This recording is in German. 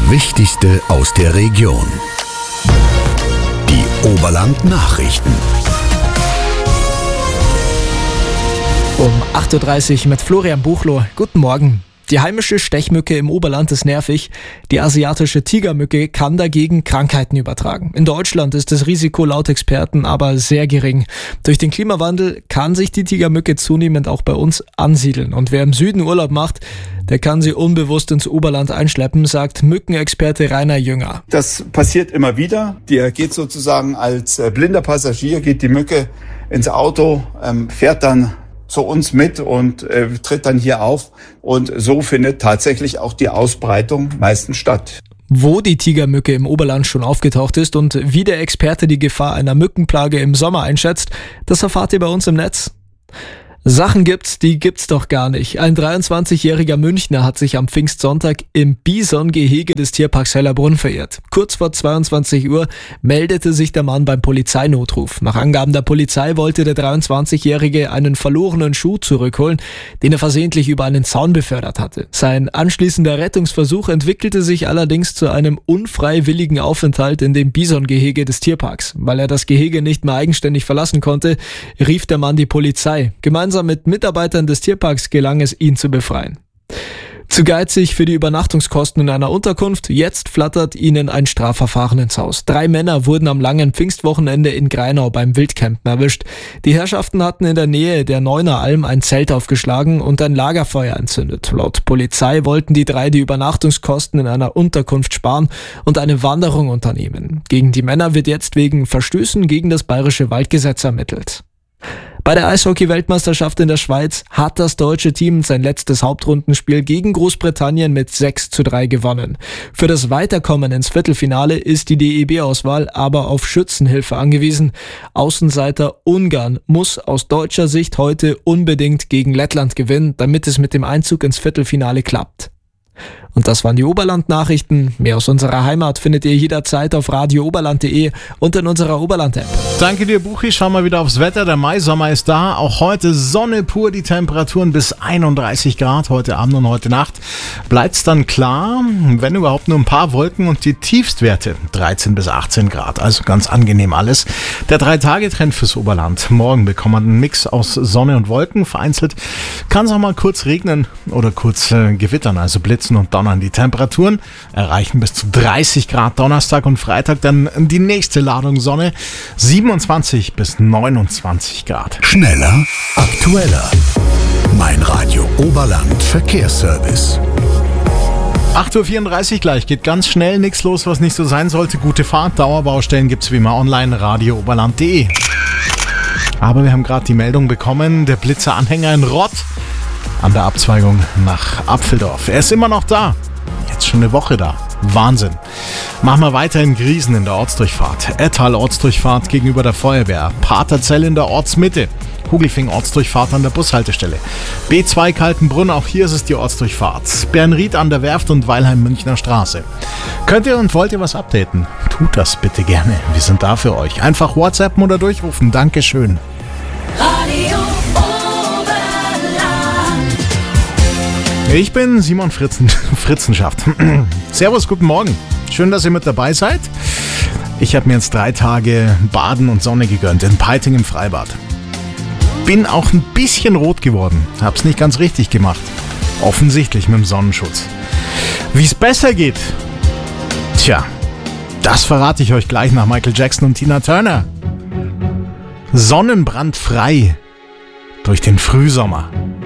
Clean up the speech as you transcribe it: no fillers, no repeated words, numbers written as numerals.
Wichtigste aus der Region. Die Oberland-Nachrichten. Um 8.30 Uhr mit Florian Buchloh. Guten Morgen. Die heimische Stechmücke im Oberland ist nervig. Die asiatische Tigermücke kann dagegen Krankheiten übertragen. In Deutschland ist das Risiko laut Experten aber sehr gering. Durch den Klimawandel kann sich die Tigermücke zunehmend auch bei uns ansiedeln. Und wer im Süden Urlaub macht, der kann sie unbewusst ins Oberland einschleppen, sagt Mückenexperte Rainer Jünger. Das passiert immer wieder. Die geht sozusagen als blinder Passagier, geht die Mücke ins Auto, fährt dann zu uns mit und tritt dann hier auf. Und so findet tatsächlich auch die Ausbreitung meistens statt. Wo die Tigermücke im Oberland schon aufgetaucht ist und wie der Experte die Gefahr einer Mückenplage im Sommer einschätzt, das erfahrt ihr bei uns im Netz. Sachen gibt's, die gibt's doch gar nicht. Ein 23-jähriger Münchner hat sich am Pfingstsonntag im Bison-Gehege des Tierparks Hellerbrunn verirrt. Kurz vor 22 Uhr meldete sich der Mann beim Polizeinotruf. Nach Angaben der Polizei wollte der 23-Jährige einen verlorenen Schuh zurückholen, den er versehentlich über einen Zaun befördert hatte. Sein anschließender Rettungsversuch entwickelte sich allerdings zu einem unfreiwilligen Aufenthalt in dem Bison-Gehege des Tierparks. Weil er das Gehege nicht mehr eigenständig verlassen konnte, rief der Mann die Polizei. Gemeinsam mit Mitarbeitern des Tierparks gelang es, ihn zu befreien. Zu geizig für die Übernachtungskosten in einer Unterkunft, jetzt flattert ihnen ein Strafverfahren ins Haus. 3 Männer wurden am langen Pfingstwochenende in Greinau beim Wildcampen erwischt. Die Herrschaften hatten in der Nähe der Neuner Alm ein Zelt aufgeschlagen und ein Lagerfeuer entzündet. Laut Polizei wollten die 3 die Übernachtungskosten in einer Unterkunft sparen und eine Wanderung unternehmen. Gegen die Männer wird jetzt wegen Verstößen gegen das bayerische Waldgesetz ermittelt. Bei der Eishockey-Weltmeisterschaft in der Schweiz hat das deutsche Team sein letztes Hauptrundenspiel gegen Großbritannien mit 6:3 gewonnen. Für das Weiterkommen ins Viertelfinale ist die DEB-Auswahl aber auf Schützenhilfe angewiesen. Außenseiter Ungarn muss aus deutscher Sicht heute unbedingt gegen Lettland gewinnen, damit es mit dem Einzug ins Viertelfinale klappt. Und das waren die Oberland-Nachrichten. Mehr aus unserer Heimat findet ihr jederzeit auf radiooberland.de und in unserer Oberland-App. Danke dir, Buchi. Schauen wir wieder aufs Wetter. Der Maisommer ist da. Auch heute Sonne pur. Die Temperaturen bis 31 Grad heute Abend und heute Nacht. Bleibt's dann klar, wenn überhaupt nur ein paar Wolken und die Tiefstwerte 13 bis 18 Grad. Also ganz angenehm alles. Der 3-Tage-Trend fürs Oberland. Morgen bekommt man einen Mix aus Sonne und Wolken. Vereinzelt kann es auch mal kurz regnen oder kurz gewittern, also blitzen und donnern. Die Temperaturen erreichen bis zu 30 Grad Donnerstag und Freitag, dann die nächste Ladung Sonne, 27 bis 29 Grad. Schneller, aktueller. Mein Radio Oberland Verkehrsservice. 8.34 Uhr gleich, geht ganz schnell, nichts los, was nicht so sein sollte. Gute Fahrt, Dauerbaustellen gibt's wie immer online, radiooberland.de. Aber wir haben gerade die Meldung bekommen, der Blitzer-Anhänger in Rott an der Abzweigung nach Apfeldorf. Er ist immer noch da. Jetzt schon eine Woche da. Wahnsinn. Machen wir weiter in Griesen in der Ortsdurchfahrt. Ettal Ortsdurchfahrt gegenüber der Feuerwehr. Paterzell in der Ortsmitte. Hugelfing Ortsdurchfahrt an der Bushaltestelle. B2 Kaltenbrunn, auch hier ist es die Ortsdurchfahrt. Bernried an der Werft und Weilheim Münchner Straße. Könnt ihr und wollt ihr was updaten? Tut das bitte gerne. Wir sind da für euch. Einfach WhatsAppen oder durchrufen. Dankeschön. Radio Oberland. Ich bin Simon Fritzenschaft. Servus, guten Morgen. Schön, dass ihr mit dabei seid. Ich habe mir jetzt 3 Tage Baden und Sonne gegönnt in Peiting im Freibad. Bin auch ein bisschen rot geworden. Hab's nicht ganz richtig gemacht. Offensichtlich mit dem Sonnenschutz. Wie es besser geht? Tja, das verrate ich euch gleich nach Michael Jackson und Tina Turner. Sonnenbrandfrei durch den Frühsommer.